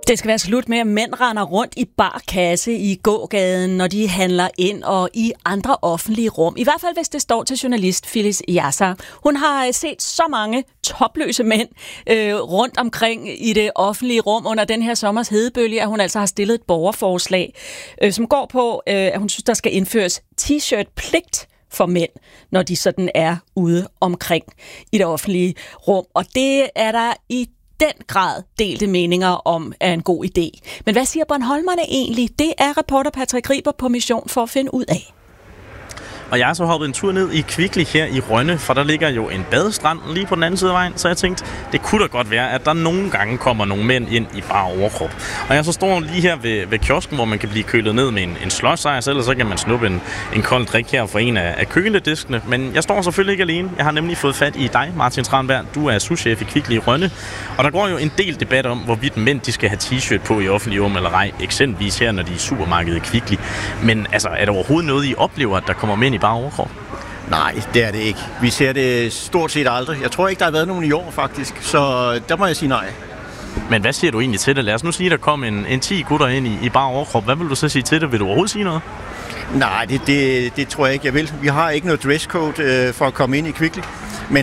Det skal være slut med, at mænd render rundt i bar kasse i gågaden, når de handler ind og i andre offentlige rum. I hvert fald, hvis det står til journalist Phyllis Yassar. Hun har set så mange topløse mænd rundt omkring i det offentlige rum under den her sommers hedebølge, at hun altså har stillet et borgerforslag, som går på, at hun synes, der skal indføres t-shirt-pligt for mænd, når de sådan er ude omkring i det offentlige rum. Og det er der i den grad delte meninger om er en god idé. Men hvad siger Bornholmerne egentlig? Det er reporter Patrick Riber på mission for at finde ud af. Og jeg har så hoppet en tur ned i Kvickly her i Rønne, for der ligger jo en badestrand lige på den anden side af vejen, så jeg tænkte, det kunne da godt være, at der nogle gange kommer nogle mænd ind i bare overkrop. Og jeg så står lige her ved kiosken, hvor man kan blive kølet ned med en slåsejs, eller så kan man snuppe en kold drik her for en af kølediskene. Men jeg står selvfølgelig ikke alene. Jeg har nemlig fået fat i dig, Martin Tranberg. Du er souschef i Kvickly i Rønne. Og der går jo en del debat om, hvorvidt mænd de skal have t-shirt på i offentlige rum eller ej. Eksempelvis her, når de er i supermarkedet i Kvickly. Men altså, er der overhovedet noget, I oplever, at der kommer mænd i bare overkrop? Nej, det er det ikke. Vi ser det stort set aldrig. Jeg tror ikke, der har været nogen i år, faktisk. Så der må jeg sige nej. Men hvad siger du egentlig til det? Lad os nu sige, at der kom en 10 gutter ind i bare overkrop. Hvad vil du så sige til det? Vil du overhovedet sige noget? Nej, det tror jeg ikke, jeg vil. Vi har ikke noget dresscode for at komme ind i Kvickly. Men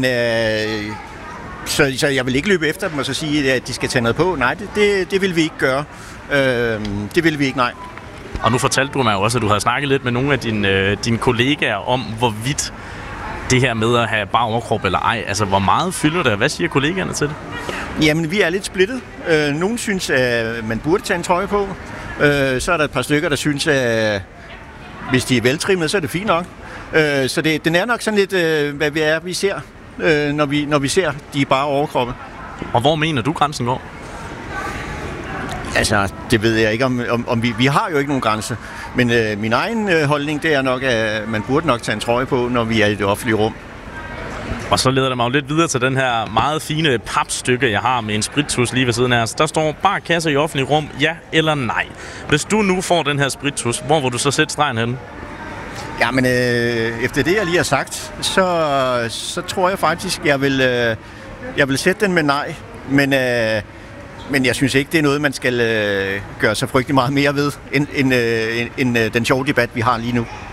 så jeg vil ikke løbe efter dem og så sige, at de skal tage noget på. Nej, det vil vi ikke gøre. Det vil vi ikke, nej. Og nu fortalte du mig jo også, at du havde snakket lidt med nogle af dine kollegaer om, hvorvidt det her med at have bare overkrop eller ej, altså hvor meget fylder det? Hvad siger kollegaerne til det? Jamen, vi er lidt splittet. Nogle synes, at man burde tage en trøje på. Så er der et par stykker, der synes, at hvis de er veltrimmet, så er det fint nok. Så den er nok sådan lidt, hvad vi ser, når vi ser de bare overkroppe. Og hvor mener du, grænsen går? Altså, det ved jeg ikke, om vi har jo ikke nogen grænse. Men min egen holdning, det er nok, at man burde nok tage en trøje på, når vi er i det offentlige rum. Og så leder det mig jo lidt videre til den her meget fine papstykke, jeg har med en sprittus lige ved siden af os. Der står bare kasser i offentlige rum, ja eller nej. Hvis du nu får den her sprittus, hvor vil du så sætte stregen henne? Jamen, efter det, jeg lige har sagt, så tror jeg faktisk, jeg vil sætte den med nej. Men jeg synes ikke, det er noget, man skal gøre sig frygtelig meget mere ved, end den sjove debat, vi har lige nu.